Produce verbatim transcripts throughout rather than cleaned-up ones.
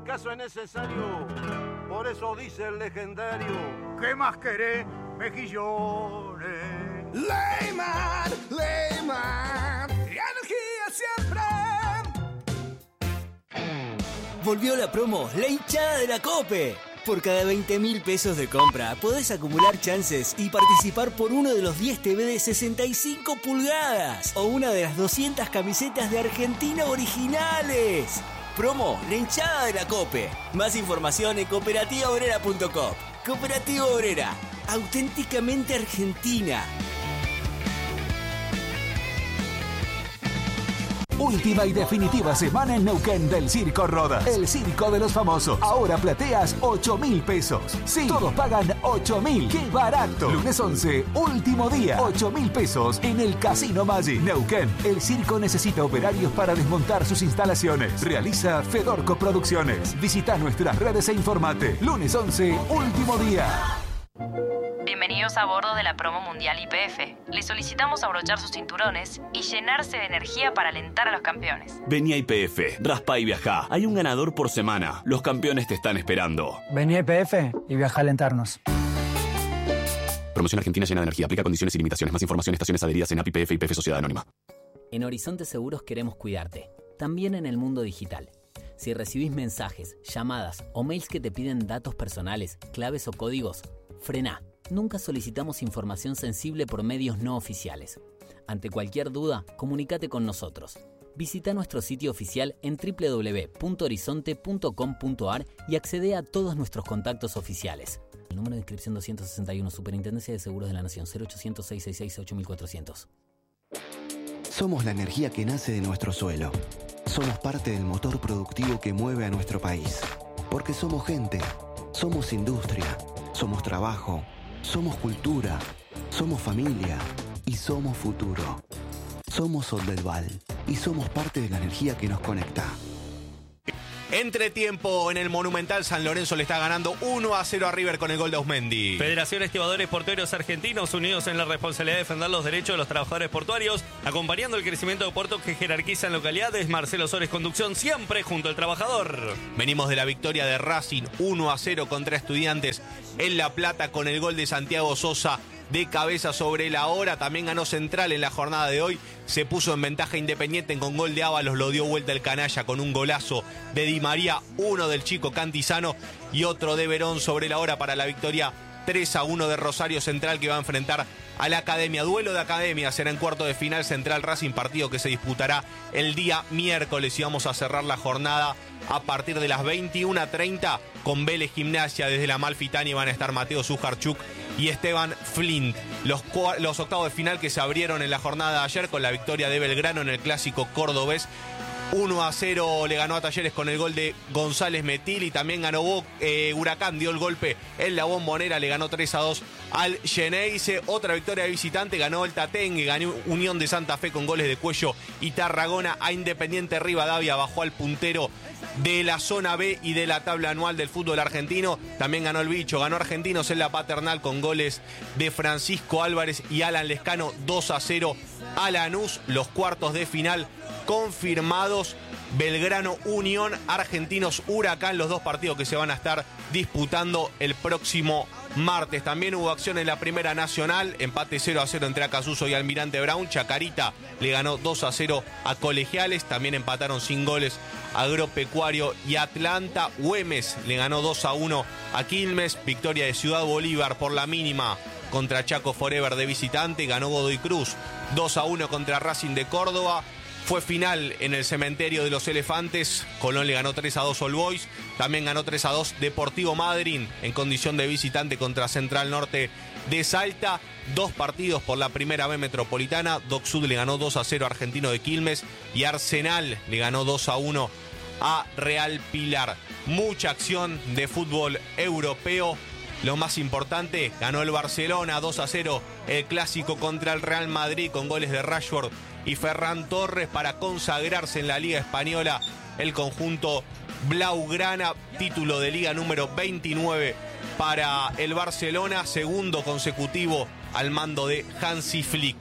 ¿Acaso es necesario? Por eso dice el legendario. ¿Qué más querés, mejillones? Leyman, Leyman, energía siempre. Volvió la promo, la hinchada de la COPE. Por cada veinte mil pesos de compra podés acumular chances y participar por uno de los diez T V de sesenta y cinco pulgadas o una de las doscientas camisetas de Argentina originales. Promo, la hinchada de la COPE. Más información en cooperativa obrera punto com. Cooperativa Obrera, auténticamente argentina. Última y definitiva semana en Neuquén del Circo Rodas. El Circo de los Famosos. Ahora plateas ocho mil pesos. Sí, todos pagan ocho mil. ¡Qué barato! Lunes once, último día. ocho mil pesos en el Casino Magic. Neuquén. El circo necesita operarios para desmontar sus instalaciones. Realiza Fedorco Producciones. Visita nuestras redes e informate. Lunes once, último día. Bienvenidos a bordo de la promo mundial Y P F. Les solicitamos abrochar sus cinturones y llenarse de energía para alentar a los campeones. Vení a Y P F, raspa y viajá. Hay un ganador por semana. Los campeones te están esperando. Vení a Y P F y viajá a alentarnos. Promoción Argentina llena de energía. Aplica condiciones y limitaciones. Más información, estaciones adheridas en A P I P F y P F Sociedad Anónima. En Horizonte Seguros queremos cuidarte, también en el mundo digital. Si recibís mensajes, llamadas o mails que te piden datos personales, claves o códigos, frená. Nunca solicitamos información sensible por medios no oficiales. Ante cualquier duda, comunícate con nosotros. Visita nuestro sitio oficial en doble u doble u doble u punto horizonte punto com punto a r y accede a todos nuestros contactos oficiales. El número de inscripción doscientos sesenta y uno, Superintendencia de Seguros de la Nación, cero ochocientos, seiscientos sesenta y seis, ocho mil cuatrocientos. Somos la energía que nace de nuestro suelo. Somos parte del motor productivo que mueve a nuestro país. Porque somos gente, somos industria, somos trabajo, somos cultura, somos familia y somos futuro. Somos Oldelval y somos parte de la energía que nos conecta. Entretiempo en el Monumental, San Lorenzo le está ganando uno a cero a River con el gol de Ausmendi. Federación Estibadores Portuarios Argentinos, unidos en la responsabilidad de defender los derechos de los trabajadores portuarios, acompañando el crecimiento de puertos que jerarquizan localidades. Marcelo Sores, conducción siempre junto al trabajador. Venimos de la victoria de Racing uno a cero contra Estudiantes en La Plata con el gol de Santiago Sosa de cabeza sobre la hora. También ganó Central en la jornada de hoy. Se puso en ventaja Independiente con gol de Ábalos. Lo dio vuelta el canalla con un golazo de Di María. Uno del chico Cantizano y otro de Verón sobre la hora para la victoria tres a uno de Rosario Central, que va a enfrentar a la Academia. Duelo de Academia, será en cuarto de final Central Racing, partido que se disputará el día miércoles. Y vamos a cerrar la jornada a partir de las veintiuna treinta con Vélez Gimnasia. Desde la Amalfitani van a estar Mateo Zujarchuk y Esteban Flint. Los, los octavos de final que se abrieron en la jornada de ayer con la victoria de Belgrano en el clásico cordobés. uno a cero le ganó a Talleres con el gol de González Metil, y también ganó eh, Huracán, dio el golpe en la Bombonera, le ganó tres a dos al Geneise. Otra victoria de visitante, ganó el Tatengue, ganó Unión de Santa Fe con goles de Cuello y Tarragona. A Independiente Rivadavia bajó al puntero de la zona B y de la tabla anual del fútbol argentino. También ganó el Bicho, ganó Argentinos en la Paternal con goles de Francisco Álvarez y Alan Lescano. Dos a cero a Lanús. Los cuartos de final confirmados: Belgrano Unión, Argentinos Huracán, los dos partidos que se van a estar disputando el próximo martes. También hubo acción en la Primera Nacional, empate cero a cero entre Acasuso y Almirante Brown. Chacarita le ganó dos a cero a Colegiales, también empataron sin goles Agropecuario y Atlanta. Güemes le ganó dos a uno a Quilmes. Victoria de Ciudad Bolívar por la mínima contra Chaco Forever de visitante. Ganó Godoy Cruz dos a uno contra Racing de Córdoba. Fue final en el Cementerio de los Elefantes. Colón le ganó tres a dos All Boys. También ganó tres a dos Deportivo Madryn en condición de visitante contra Central Norte de Salta. Dos partidos por la Primera B Metropolitana. Doc Sud le ganó dos a cero a Argentino de Quilmes. Y Arsenal le ganó dos a uno a Real Pilar. Mucha acción de fútbol europeo. Lo más importante, ganó el Barcelona dos a cero el clásico contra el Real Madrid con goles de Rashford y Ferran Torres para consagrarse en la Liga Española. El conjunto blaugrana, título de Liga número veintinueve para el Barcelona, segundo consecutivo al mando de Hansi Flick.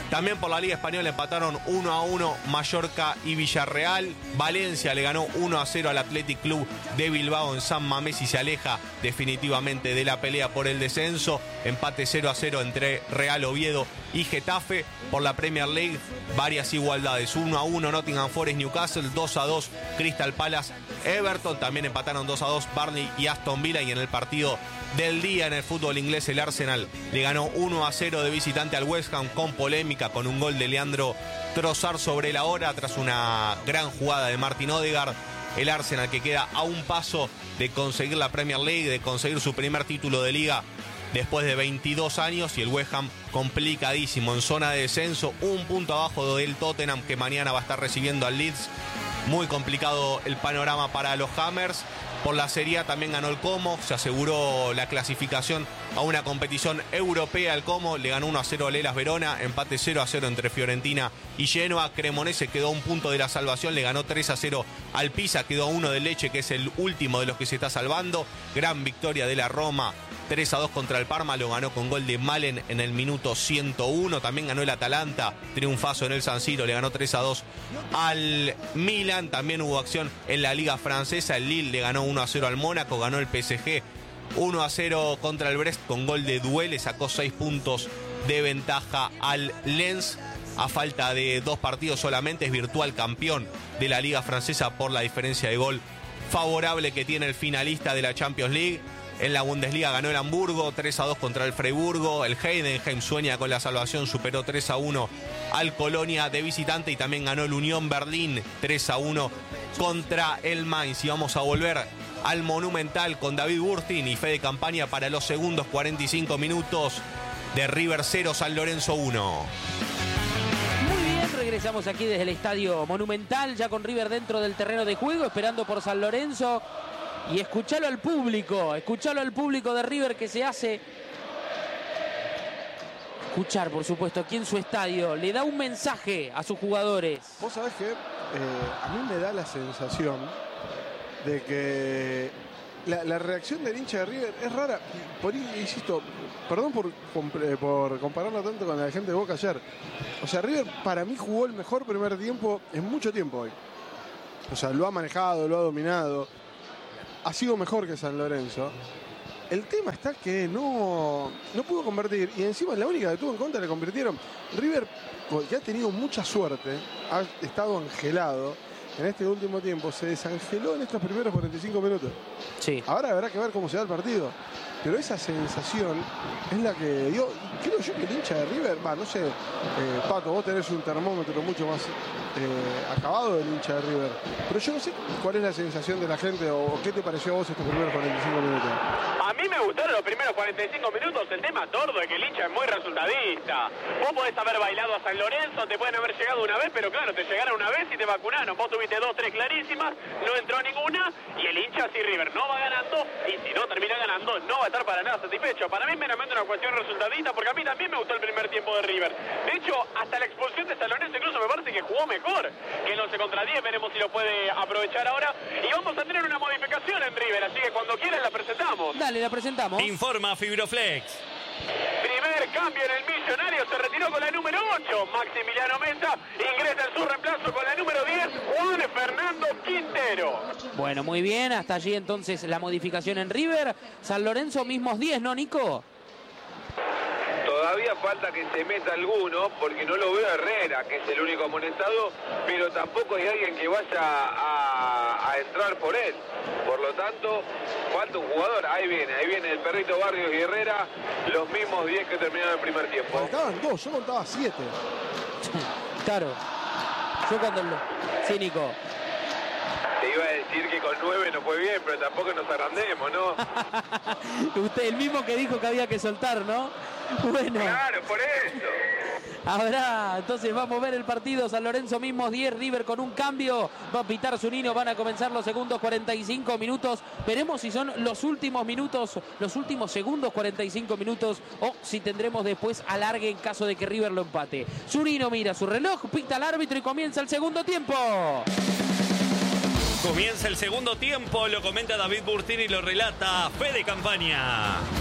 También por la Liga Española empataron uno a uno Mallorca y Villarreal. Valencia le ganó uno a cero al Athletic Club de Bilbao en San Mamés y se aleja definitivamente de la pelea por el descenso. Empate cero a cero entre Real Oviedo y Getafe. Por la Premier League, varias igualdades. uno a uno Nottingham Forest Newcastle, dos a dos Crystal Palace Everton. También empataron dos a dos Burnley y Aston Villa. Y en el partido del día en el fútbol inglés, el Arsenal le ganó uno a cero de visitante al West Ham con polémica, con un gol de Leandro Trossard sobre la hora tras una gran jugada de Martin Odegaard. El Arsenal, que queda a un paso de conseguir la Premier League, de conseguir su primer título de liga después de veintidós años, y el West Ham complicadísimo en zona de descenso, un punto abajo del Tottenham, que mañana va a estar recibiendo al Leeds. Muy complicado el panorama para los Hammers. Por la Serie A también ganó el Como, se aseguró la clasificación a una competición europea. El Como le ganó uno a cero al Hellas Verona, empate cero a cero entre Fiorentina y Genoa. Cremonese quedó a un punto de la salvación, le ganó tres a cero al Pisa, quedó a uno del Lecce, que es el último de los que se está salvando. Gran victoria de la Roma, tres a dos contra el Parma, lo ganó con gol de Malen en el minuto ciento uno. También ganó el Atalanta, triunfazo en el San Siro, le ganó tres a dos al Milan. También hubo acción en la Liga Francesa, el Lille le ganó uno a cero al Mónaco, ganó el P S G uno a cero contra el Brest con gol de Doué, sacó seis puntos de ventaja al Lens. A falta de dos partidos solamente es virtual campeón de la Liga Francesa por la diferencia de gol favorable que tiene el finalista de la Champions League. En la Bundesliga ganó el Hamburgo tres a dos contra el Freiburgo. El Heidenheim sueña con la salvación, superó tres a uno al Colonia de visitante. Y también ganó el Unión Berlín tres a uno contra el Mainz. Y vamos a volver al Monumental con David Burtin y fe de campaña para los segundos cuarenta y cinco minutos de River cero, San Lorenzo uno. Regresamos aquí desde el Estadio Monumental, ya con River dentro del terreno de juego, esperando por San Lorenzo. Y escuchalo al público, escuchalo al público de River, que se hace escuchar, por supuesto, aquí en su estadio. Le da un mensaje a sus jugadores. Vos sabés que eh, a mí me da la sensación de que la, la reacción del hincha de River es rara. Por ahí, insisto, perdón por, por compararlo tanto con la gente de Boca ayer. O sea, River para mí jugó el mejor primer tiempo en mucho tiempo hoy. O sea, lo ha manejado, lo ha dominado. Ha sido mejor que San Lorenzo. El tema está que no, no pudo convertir. Y encima la única que tuvo en contra le convirtieron. River, que ha tenido mucha suerte, ha estado angelado en este último tiempo. Se desangeló en estos primeros cuarenta y cinco minutos. Sí. Ahora habrá que ver cómo se da el partido. Pero esa sensación es la que dio. Creo yo que el hincha de River, va, no sé, eh, Pato, vos tenés un termómetro mucho más eh, acabado del hincha de River. Pero yo no sé cuál es la sensación de la gente o qué te pareció a vos estos primeros cuarenta y cinco minutos. A mí me gustaron los primeros cuarenta y cinco minutos. El tema tordo es que el hincha es muy resultadista. Vos podés haber bailado a San Lorenzo, te pueden haber llegado una vez, pero claro, te llegaron una vez y te vacunaron. Vos tuviste dos, tres clarísimas, no entró ninguna, y el hincha, si River no va ganando, y si no termina ganando, no va a estar para nada satisfecho. Para mí es meramente una cuestión resultadista, porque a mí también me gustó el primer tiempo de River. De hecho, hasta la expulsión de San Lorenzo incluso me parece que jugó mejor que el once contra diez. Veremos si lo puede aprovechar ahora. Y vamos a tener una modificación en River, así que cuando quieran la presentamos. Dale, la presentamos. Informa Fibroflex. Primer cambio en el Millonario, se retiró con la número ocho, Maximiliano Mesa, ingresa en su reemplazo con la número diez, Juan Fernando Quintero. Bueno, muy bien, hasta allí entonces la modificación en River. San Lorenzo mismos diez, ¿no, Nico? Todavía falta que se meta alguno, porque no lo veo a Herrera, que es el único amonestado, pero tampoco hay alguien que vaya a, a entrar por él. Por lo tanto, falta un jugador. Ahí viene, ahí viene el Perrito Barrios y Herrera, los mismos diez que terminaron el primer tiempo. Faltaban dos, yo contaba siete. Claro. Yo cuando lo... Sí, Nico. Te iba a decir que con nueve no fue bien, pero tampoco nos agrandemos, ¿no? Usted, el mismo que dijo que había que soltar, ¿no? Bueno. Claro, por eso. Habrá, entonces vamos a ver el partido. San Lorenzo mismos diez, River con un cambio. Va a pitar Zunino, van a comenzar los segundos cuarenta y cinco minutos. Veremos si son los últimos minutos, los últimos segundos cuarenta y cinco minutos, o si tendremos después alargue en caso de que River lo empate. Zunino mira su reloj, pita el árbitro y comienza el segundo tiempo. Comienza el segundo tiempo, lo comenta David Burtini y lo relata Fede Campaña.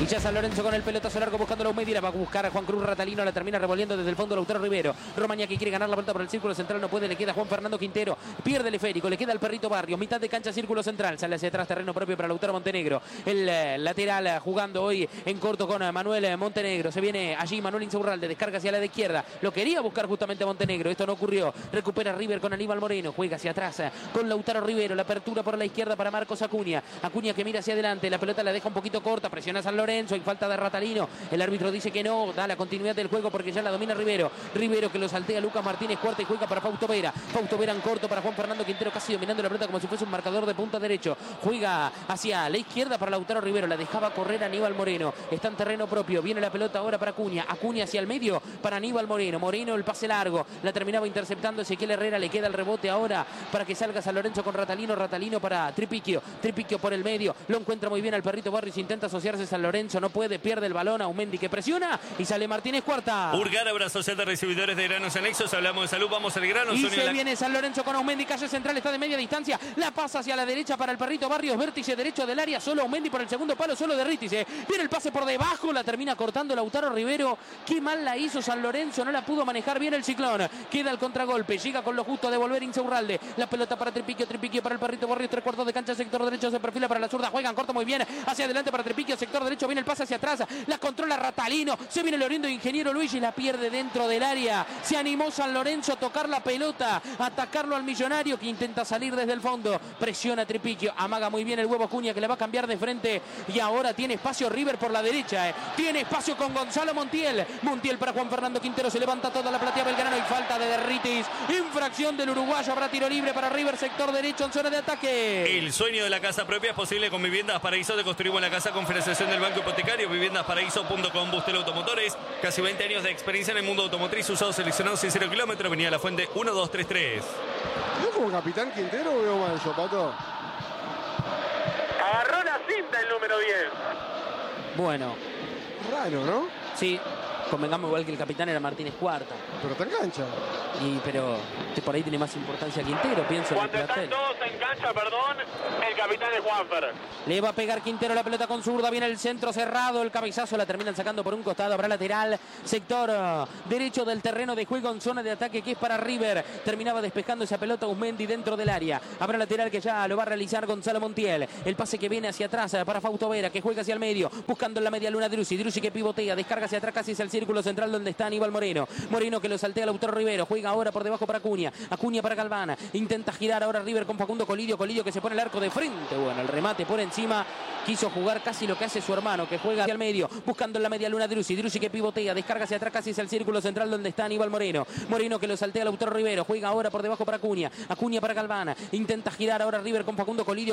Y ya San Lorenzo con el pelotazo largo buscando la Umedi. La va a buscar a Juan Cruz Ratalino. La termina revolviendo desde el fondo Lautaro Rivero. Romaña que quiere ganar la vuelta por el círculo central. No puede. Le queda Juan Fernando Quintero. Pierde el esférico. Le queda el Perrito Barrios. Mitad de cancha, círculo central. Sale hacia atrás, terreno propio para Lautaro Montenegro. El eh, lateral eh, jugando hoy en corto con eh, Manuel eh, Montenegro. Se viene allí Manuel Insaurralde. Descarga hacia la de izquierda. Lo quería buscar justamente Montenegro. Esto no ocurrió. Recupera River con Aníbal Moreno. Juega hacia atrás eh, con Lautaro Rivero. La apertura por la izquierda para Marcos Acuña. Acuña que mira hacia adelante. La pelota la deja un poquito corta. Presiona a San Lorenzo. Hay falta de Ratalino. El árbitro dice que no. Da la continuidad del juego porque ya la domina Rivero. Rivero que lo saltea Lucas Martínez Cuarta y juega para Fausto Vera. Fausto Vera en corto para Juan Fernando Quintero. Casi dominando la pelota como si fuese un marcador de punta derecho. Juega hacia la izquierda para Lautaro Rivero. La dejaba correr Aníbal Moreno. Está en terreno propio. Viene la pelota ahora para Acuña. Acuña hacia el medio para Aníbal Moreno. Moreno el pase largo. La terminaba interceptando Ezequiel Herrera. Le queda el rebote ahora para que salga San Lorenzo con Ratalino. Ratalino para Tripiquio. Tripiquio por el medio. Lo encuentra muy bien al Perrito Barrios. Intenta asociarse San Lorenzo. No puede. Pierde el balón. Aumendi que presiona. Y sale Martínez Cuarta. Urgar, Abra Social de Recibidores de Granos Anexos. Hablamos de salud. Vamos al grano. Y Sonido se la... viene San Lorenzo con Aumendi. Calle central. Está de media distancia. La pasa hacia la derecha para el Perrito Barrios. Vértice derecho del área. Solo Aumendi por el segundo palo. Solo de Rítice. Viene el pase por debajo. La termina cortando Lautaro Rivero. Qué mal la hizo San Lorenzo. No la pudo manejar bien el Ciclón. Queda el contragolpe. Llega con lo justo a devolver Insaurralde. La pelota para Tripiquio. Tripiquio para el Perrito Barrios. Tres cuartos de cancha. Sector derecho. Se perfila para la zurda. Juegan corto muy bien. Hacia adelante para Tripiquio. Sector derecho. Viene el pase hacia atrás. La controla Ratalino. Se viene el oriundo Ingeniero Luigi. La pierde dentro del área. Se animó San Lorenzo a tocar la pelota. A atacarlo al Millonario que intenta salir desde el fondo. Presiona Tripiquio. Amaga muy bien el huevo Acuña que le va a cambiar de frente. Y ahora tiene espacio River por la derecha. Eh. Tiene espacio con Gonzalo Montiel. Montiel para Juan Fernando Quintero. Se levanta toda la platea Belgrano y falta de Derritis. Infracción del uruguayo. Habrá tiro libre para River. Sector derecho en zona de ataque. El sueño de la casa propia es posible con Viviendas Paraíso. Te construimos la casa con financiación del Banco Hipotecario. Viviendas Paraíso punto com. Bustel Automotores. Casi veinte años de experiencia en el mundo automotriz. Usados seleccionados en cero kilómetros. Venía La Fuente uno dos tres tres. ¿Yo como capitán Quintero o veo mal yo, Pato? Agarró la cinta el número diez. Bueno. Raro, ¿no? Sí. Convengamos igual que el capitán era Martínez Cuarta. Pero está en cancha. Y pero por ahí tiene más importancia Quintero, pienso. Cuando están todos en cancha, perdón, el capitán es Juanfer. Le va a pegar Quintero la pelota con zurda. Viene el centro cerrado. El cabezazo la terminan sacando por un costado. Habrá lateral. Sector uh, derecho del terreno de juego en zona de ataque que es para River. Terminaba despejando esa pelota Usmendi dentro del área. Habrá lateral que ya lo va a realizar Gonzalo Montiel. El pase que viene hacia atrás uh, para Fausto Vera que juega hacia el medio. Buscando en la media luna Drusi. Drusi que pivotea. Descarga hacia atrás casi hacia el círculo central donde está Aníbal Moreno. Moreno que lo saltea Lautaro Rivero. Juega ahora por debajo para Acuña. Acuña para Galván. Intenta girar ahora River con Facundo Colidio. Colidio que se pone el arco de frente. Bueno, el remate por encima. Quiso jugar casi lo que hace su hermano, que juega hacia el medio. Buscando en la media luna Drusi. Drusi que pivotea. Descarga hacia atrás casi hacia el círculo central donde está Aníbal Moreno. Moreno que lo saltea Lautaro Rivero. Juega ahora por debajo para Acuña. Acuña para Galván. Intenta girar ahora River con Facundo Colidio.